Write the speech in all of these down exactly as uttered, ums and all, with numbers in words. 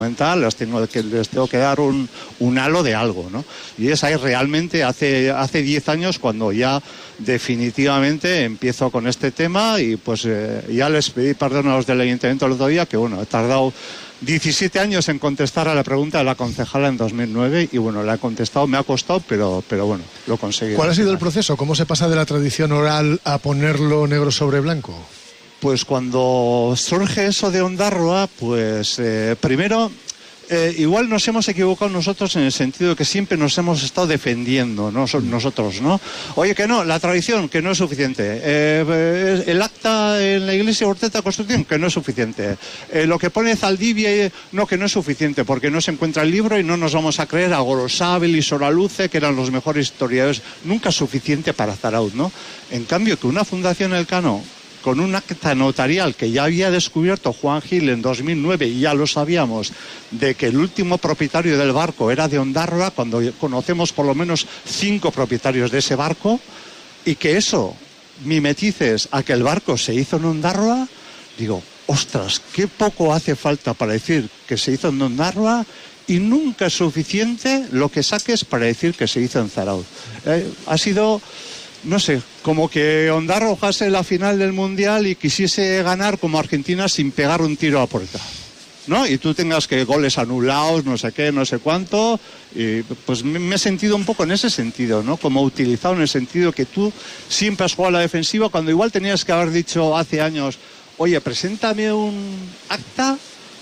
les tengo que, les tengo que dar un, un halo de algo, ¿no? Y es ahí realmente hace hace diez años cuando ya definitivamente empiezo con este tema y pues eh, ya les pedí perdón a los del ayuntamiento el otro día, que bueno, he tardado diecisiete años en contestar a la pregunta de la concejala en dos mil nueve y bueno, la he contestado, me ha costado, pero, pero bueno, lo conseguí. ¿Cuál ha sido el proceso? ¿Cómo se pasa de la tradición oral a ponerlo negro sobre blanco? Pues cuando surge eso de Ondarroa, pues eh, primero, eh, igual nos hemos equivocado nosotros en el sentido de que siempre nos hemos estado defendiendo, ¿no? Nosotros, ¿no? Oye, que no, la tradición, que no es suficiente. Eh, el acta en la iglesia Urteta de Constitución, que no es suficiente. Eh, lo que pone Zaldivia, no, que no es suficiente, porque no se encuentra el libro y no nos vamos a creer a Gorosabel y Soraluce, que eran los mejores historiadores. Nunca es suficiente para Zarautz, ¿no? En cambio, que una fundación Elcano, con un acta notarial que ya había descubierto Juan Gil en dos mil nueve, y ya lo sabíamos, de que el último propietario del barco era de Ondarroa, cuando conocemos por lo menos cinco propietarios de ese barco, y que eso mimetices a que el barco se hizo en Ondarroa, digo, ostras, qué poco hace falta para decir que se hizo en Ondarroa, y nunca es suficiente lo que saques para decir que se hizo en Zarautz. Eh, ha sido... No sé, como que Ondarroa jugase la final del Mundial y quisiese ganar como Argentina sin pegar un tiro a puerta, ¿no? Y tú tengas que goles anulados, no sé qué, no sé cuánto, y pues me he sentido un poco en ese sentido, ¿no? Como utilizado en el sentido que tú siempre has jugado a la defensiva cuando igual tenías que haber dicho hace años, oye, preséntame un acta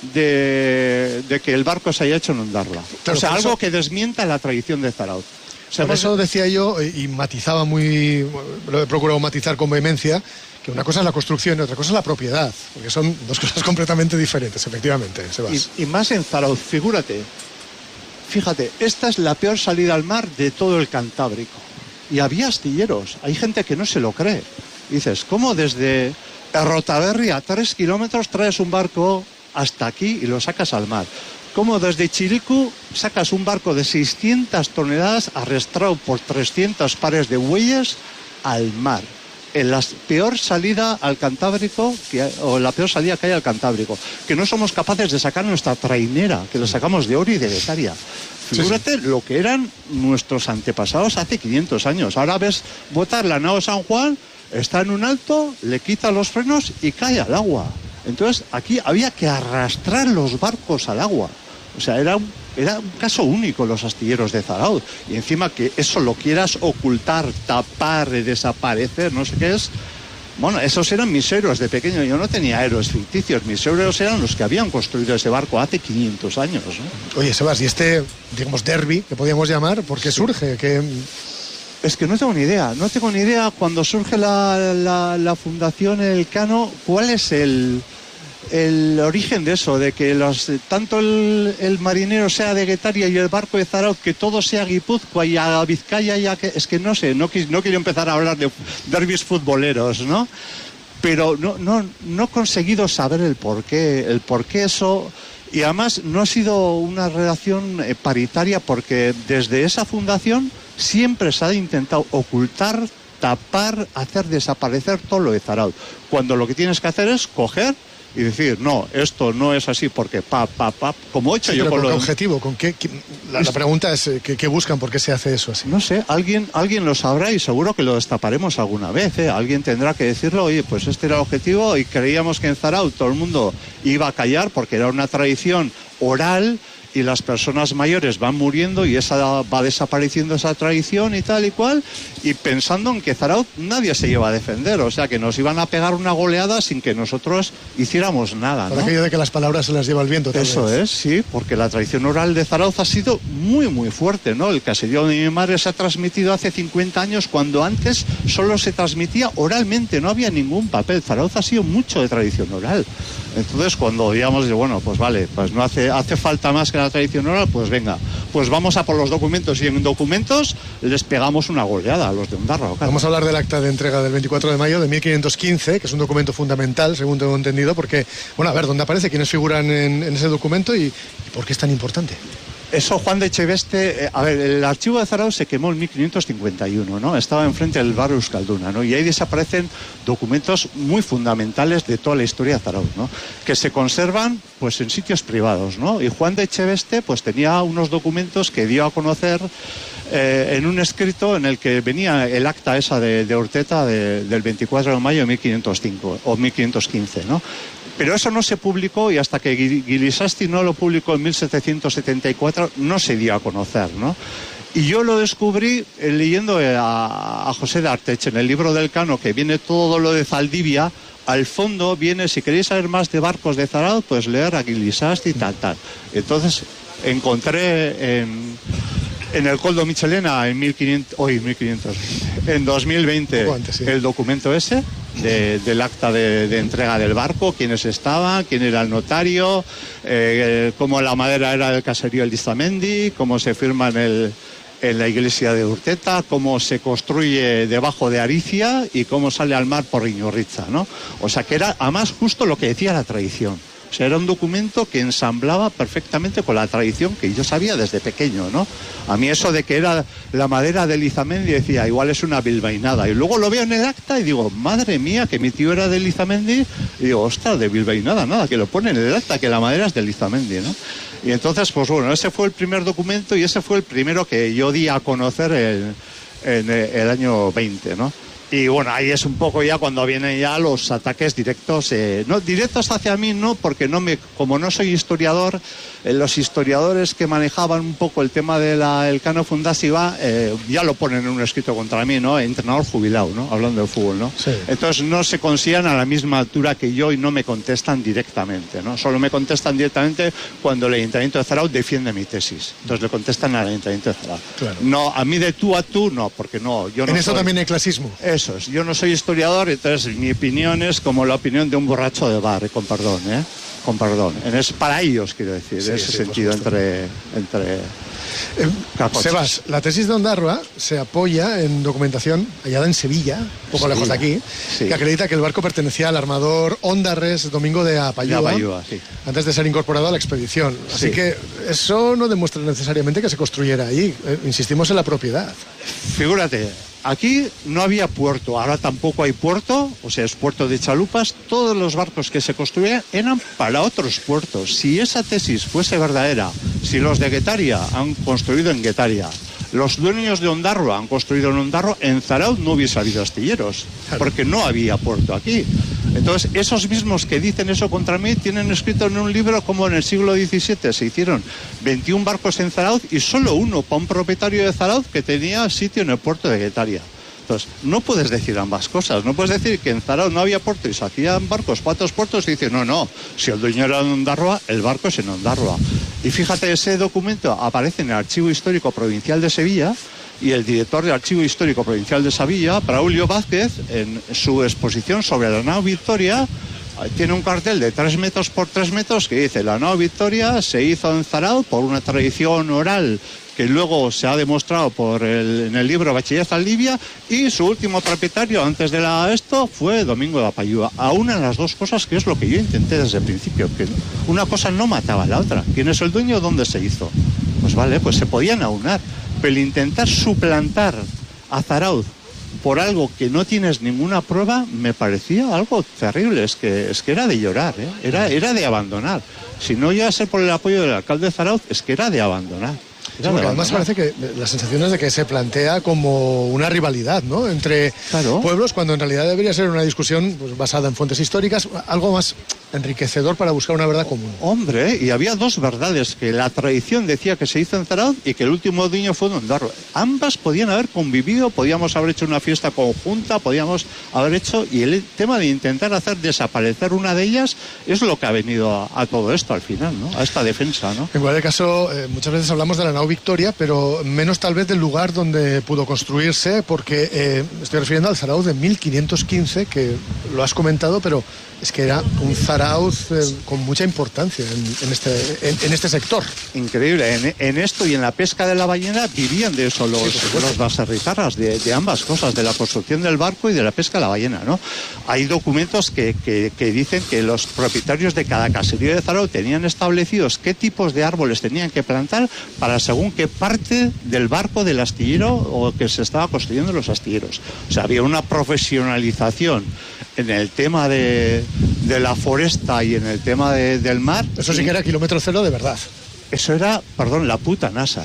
de, de que el barco se haya hecho en Ondarroa. Claro, o sea, algo eso... que desmienta la tradición de Zarautz. O sea, por eso decía yo, y matizaba muy, lo he procurado matizar con vehemencia, que una cosa es la construcción y otra cosa es la propiedad, porque son dos cosas completamente diferentes, efectivamente, Sebas. Y, y más en Zarautz, figúrate, fíjate, esta es la peor salida al mar de todo el Cantábrico. Y había astilleros, hay gente que no se lo cree. Dices, ¿cómo desde Errotaberri a tres kilómetros traes un barco hasta aquí y lo sacas al mar? Como desde Chiriku sacas un barco de seiscientas toneladas arrastrado por trescientos pares de bueyes al mar, en la peor salida al Cantábrico, que, o la peor salida que hay al Cantábrico, que no somos capaces de sacar nuestra trainera, que la sacamos de Ori y de Getaria. Figúrate sí, sí. Lo que eran nuestros antepasados hace quinientos años. Ahora ves botar la nao San Juan, está en un alto, le quita los frenos y cae al agua. Entonces aquí había que arrastrar los barcos al agua. O sea, era un, era un caso único los astilleros de Zarautz. Y encima que eso lo quieras ocultar, tapar, desaparecer, no sé qué es. Bueno, esos eran mis héroes de pequeño. Yo no tenía héroes ficticios. Mis héroes eran los que habían construido ese barco hace quinientos años, ¿no? Oye, Sebas, y este, digamos, derbi, que podríamos llamar, ¿por qué sí. surge? ¿Qué... Es que no tengo ni idea. No tengo ni idea cuando surge la, la, la fundación Elcano, ¿cuál es el... el origen de eso, de que los, tanto el, el marinero sea de Getaria y el barco de Zarautz, que todo sea Guipúzcoa y a Vizcaya, ya que es que no sé, no, no quiero empezar a hablar de derbis futboleros, ¿no? Pero no, no, no he conseguido saber el porqué, el porqué eso, y además no ha sido una relación paritaria, porque desde esa fundación siempre se ha intentado ocultar, tapar, hacer desaparecer todo lo de Zarautz, cuando lo que tienes que hacer es coger y decir, no, esto no es así porque pa, pa, pa, como he hecho sí, yo con, con con lo... ¿Qué objetivo? ¿Con qué, qué... La, la pregunta es, ¿qué, ¿qué buscan? ¿Por qué se hace eso así? No sé, alguien, alguien lo sabrá y seguro que lo destaparemos alguna vez, ¿eh? Alguien tendrá que decirlo, oye, pues este era el objetivo y creíamos que en Zarautz todo el mundo iba a callar porque era una tradición oral y las personas mayores van muriendo y esa va desapareciendo esa tradición y tal y cual, y pensando en que Zarautz nadie se iba a defender, o sea que nos iban a pegar una goleada sin que nosotros hiciéramos nada, ¿no? Por aquello de que las palabras se las lleva el viento. Eso vez. es, sí, porque la tradición oral de Zarautz ha sido muy muy fuerte, ¿no? El caserío de mi madre se ha transmitido hace cincuenta años, cuando antes solo se transmitía oralmente, no había ningún papel. Zarautz ha sido mucho de tradición oral. Entonces cuando digamos, bueno, pues vale, pues no hace, hace falta más que la tradición oral, pues venga, pues vamos a por los documentos, y en documentos les pegamos una goleada a los de Ondarroa. Claro. Vamos a hablar del acta de entrega del veinticuatro de mayo de mil quinientos quince, que es un documento fundamental, según tengo entendido, porque, bueno, a ver, ¿dónde aparece? ¿Quiénes figuran en, en ese documento y, y por qué es tan importante? Eso, Juan de Echeveste, eh, a ver, el archivo de Zarautz se quemó en mil quinientos cincuenta y uno, ¿no? Estaba enfrente del barrio Euskalduna, ¿no? Y ahí desaparecen documentos muy fundamentales de toda la historia de Zarautz, ¿no? Que se conservan, pues, en sitios privados, ¿no? Y Juan de Echeveste, pues, tenía unos documentos que dio a conocer eh, en un escrito en el que venía el acta esa de, de Urteta de, del veinticuatro de mayo de mil quinientos cinco o mil quinientos quince, ¿no? Pero eso no se publicó y hasta que Gilisasti no lo publicó en mil setecientos setenta y cuatro no se dio a conocer, ¿no? Y yo lo descubrí eh, leyendo a, a José de Arteche en el libro del Cano, que viene todo lo de Zaldivia. Al fondo viene, si queréis saber más de barcos de Zarautz, pues leer a Gilisasti y tal, tal. Entonces encontré en, en el Coldo Michelena en mil quinientos, hoy mil quinientos, en dos mil veinte antes, sí, el documento ese. De, del acta de, de entrega del barco, quiénes estaban, quién era el notario, eh, cómo la madera era del caserío El Distamendi, cómo se firma en, el, en la iglesia de Urteta, cómo se construye debajo de Aricia y cómo sale al mar por Iñurritza, ¿no? O sea que era además justo lo que decía la tradición. O sea, era un documento que ensamblaba perfectamente con la tradición que yo sabía desde pequeño, ¿no? A mí eso de que era la madera de Lizamendi, decía, igual es una bilbainada. Y luego lo veo en el acta y digo, madre mía, que mi tío era de Lizamendi. Y digo, ostras, de bilbainada, nada, que lo pone en el acta, que la madera es de Lizamendi, ¿no? Y entonces, pues bueno, ese fue el primer documento y ese fue el primero que yo di a conocer el, en el año veinte, ¿no? Y bueno, ahí es un poco ya cuando vienen ya los ataques directos, eh, no directos hacia mí, no, porque no me, como no soy historiador, eh, los historiadores que manejaban un poco el tema del Cano Fundasiva eh, ya lo ponen en un escrito contra mí, ¿no? Entrenador jubilado, ¿no? Hablando de fútbol, ¿no? Sí. Entonces no se consideran a la misma altura que yo y no me contestan directamente, ¿no? Solo me contestan directamente cuando el Ayuntamiento de Zarautz defiende mi tesis. Entonces le contestan al Ayuntamiento de Zarautz. Claro. No, a mí de tú a tú, no, porque no, yo no. En eso soy... también hay clasismo. Eso es, yo no soy historiador, entonces mi opinión es como la opinión de un borracho de bar, con perdón, ¿eh? Con perdón. Es para ellos, quiero decir, sí, ese sí, sentido entre... entre eh, Sebas, la tesis de Ondarroa se apoya en documentación hallada en Sevilla, un poco sí, lejos de aquí, sí, que acredita que el barco pertenecía al armador Ondarres Domingo de Apayúa, de Apayúa sí, antes de ser incorporado a la expedición. Así sí, que eso no demuestra necesariamente que se construyera allí. Eh, insistimos en la propiedad. Figúrate, aquí no había puerto, ahora tampoco hay puerto, o sea, es puerto de chalupas. Todos los barcos que se construían eran para otros puertos. Si esa tesis fuese verdadera, si los de Guetaria han construido en Guetaria, los dueños de Ondarroa han construido en Ondarroa, en Zarautz no hubiese habido astilleros, porque no había puerto aquí. Entonces, esos mismos que dicen eso contra mí tienen escrito en un libro como en el siglo diecisiete se hicieron veintiún barcos en Zarautz y solo uno para un propietario de Zarautz que tenía sitio en el puerto de Guetaria. Entonces, no puedes decir ambas cosas. No puedes decir que en Zarautz no había puerto y se hacían barcos para otros puertos y dices, no, no, si el dueño era de Ondarroa, el barco es en Ondarroa. Y fíjate, ese documento aparece en el Archivo Histórico Provincial de Sevilla y el director del Archivo Histórico Provincial de Sevilla, Braulio Vázquez, en su exposición sobre la nao Victoria, tiene un cartel de tres metros por tres metros que dice, la nao Victoria se hizo en Zarautz por una tradición oral que luego se ha demostrado por el, en el libro Bachiller Zaldivia, y su último propietario antes de la, esto fue Domingo de Apayúa. Aúnan las dos cosas, que es lo que yo intenté desde el principio, que una cosa no mataba a la otra. ¿Quién es el dueño? ¿Dónde se hizo? Pues vale, pues se podían aunar, pero el intentar suplantar a Zarautz por algo que no tienes ninguna prueba me parecía algo terrible. Es que, es que era de llorar, ¿eh? era, era de abandonar. Si no iba a ser por el apoyo del alcalde de Zarautz, es que era de abandonar. Sí, porque además parece que la sensación es de que se plantea como una rivalidad, ¿no?, entre claro. pueblos, cuando en realidad debería ser una discusión pues, basada en fuentes históricas, algo más enriquecedor para buscar una verdad común. Hombre, y había dos verdades, que la tradición decía que se hizo en Zarautz y que el último dueño fue Ondarroa. Ambas podían haber convivido, podíamos haber hecho una fiesta conjunta, podíamos haber hecho, y el tema de intentar hacer desaparecer una de ellas es lo que ha venido a, a todo esto al final, ¿no?, a esta defensa, ¿no? En cualquier caso, eh, muchas veces hablamos de la nao Victoria, pero menos tal vez del lugar donde pudo construirse, porque eh, estoy refiriendo al Zarautz de mil quinientos quince, que lo has comentado, pero es que era un Zarautz Zarauz eh, con mucha importancia en, en, este, en, en este sector. Increíble. En, en esto y en la pesca de la ballena vivían de eso los, sí, los baserritarras, de, de ambas cosas, de la construcción del barco y de la pesca de la ballena, ¿no? Hay documentos que, que, que dicen que los propietarios de cada caserío de Zarauz tenían establecidos qué tipos de árboles tenían que plantar para según qué parte del barco del astillero o que se estaba construyendo los astilleros. O sea, había una profesionalización en el tema de, de la foresta y en el tema de, del mar. Eso sí que era kilómetro cero de verdad. Eso era, perdón, la puta NASA.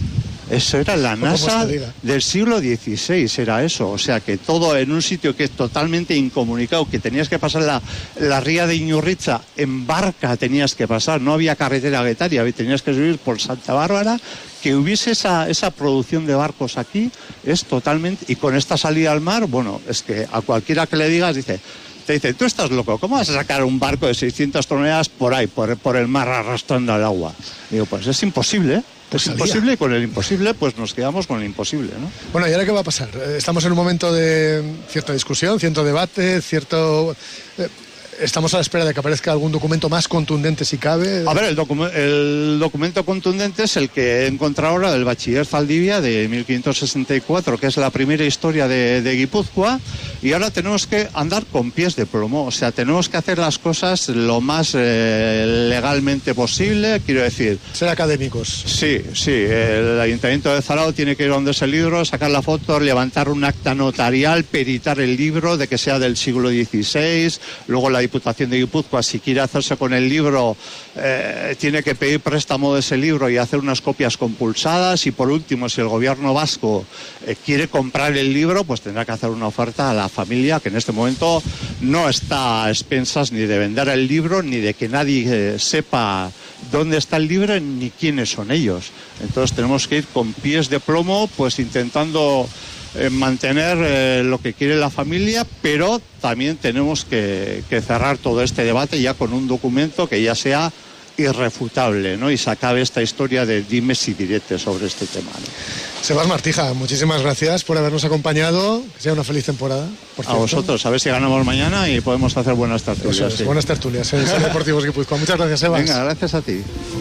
Eso era la NASA del siglo dieciséis, era eso. O sea, que todo en un sitio que es totalmente incomunicado, que tenías que pasar la, la ría de Iñurritza en barca, tenías que pasar, no había carretera guetaria, tenías que subir por Santa Bárbara. Que hubiese esa, esa producción de barcos aquí es totalmente... Y con esta salida al mar, bueno, es que a cualquiera que le digas, dice... Te dice, tú estás loco, ¿cómo vas a sacar un barco de seiscientas toneladas por ahí, por, por el mar arrastrando el agua? Digo, pues es imposible, ¿eh? Pues es salía. imposible y con el imposible pues nos quedamos con el imposible, ¿no? Bueno, ¿y ahora qué va a pasar? Estamos en un momento de cierta discusión, cierto debate, cierto... Eh, estamos a la espera de que aparezca algún documento más contundente si cabe. A ver, el, docu- el documento contundente es el que he encontrado ahora del bachiller Zaldivia de mil quinientos sesenta y cuatro, que es la primera historia de, de Guipúzcoa, y ahora tenemos que andar con pies de plomo, o sea, tenemos que hacer las cosas lo más eh, legalmente posible, quiero decir... Ser académicos. Sí, sí, el Ayuntamiento de Zarauz tiene que ir donde ese libro, sacar la foto, levantar un acta notarial, peritar el libro de que sea del siglo dieciséis, luego la Diputación de Guipúzcoa, si quiere hacerse con el libro, eh, tiene que pedir préstamo de ese libro y hacer unas copias compulsadas, y por último, si el gobierno vasco eh, quiere comprar el libro, pues tendrá que hacer una oferta a la familia, que en este momento no está a expensas ni de vender el libro, ni de que nadie eh, sepa dónde está el libro ni quiénes son ellos. Entonces tenemos que ir con pies de plomo, pues intentando Eh, mantener eh, lo que quiere la familia, pero también tenemos que, que cerrar todo este debate ya con un documento que ya sea irrefutable, ¿no? Y se acabe esta historia de dimes y diretes sobre este tema, ¿no? Sebas Martija, muchísimas gracias por habernos acompañado. Que sea una feliz temporada. Por a vosotros, a ver si ganamos mañana y podemos hacer buenas tertulias. Es, sí. Buenas tertulias en el Deportivos Guipúzcoa. Muchas gracias, Sebas. Venga, gracias a ti.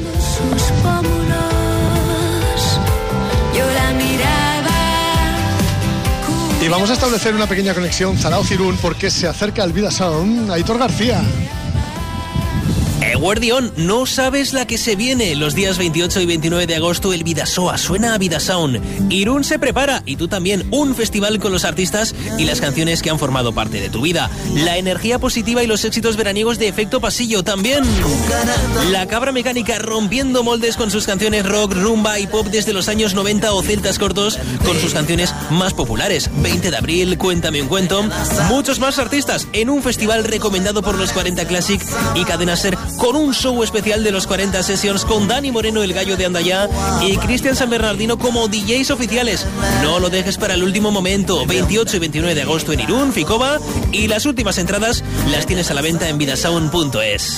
Y vamos a establecer una pequeña conexión Zarauz-Irún porque se acerca el Vidasound. Aitor García. Eguardión, no sabes la que se viene. Los días veintiocho y veintinueve de agosto el Vidasoa suena a Vidasound. Irún se prepara y tú también. Un festival con los artistas y las canciones que han formado parte de tu vida. La energía positiva y los éxitos veraniegos de Efecto Pasillo también. La Cabra Mecánica rompiendo moldes con sus canciones rock, rumba y pop desde los años noventa o Celtas Cortos con sus canciones más populares. veinte de abril, Cuéntame un cuento. Muchos más artistas en un festival recomendado por los cuarenta Classic y Cadena Ser, con un show especial de los cuarenta Sessions con Dani Moreno, el gallo de Andayá, y Cristian San Bernardino como D Js oficiales. No lo dejes para el último momento. veintiocho y veintinueve de agosto en Irún, Ficova, y las últimas entradas las tienes a la venta en vidasound punto es.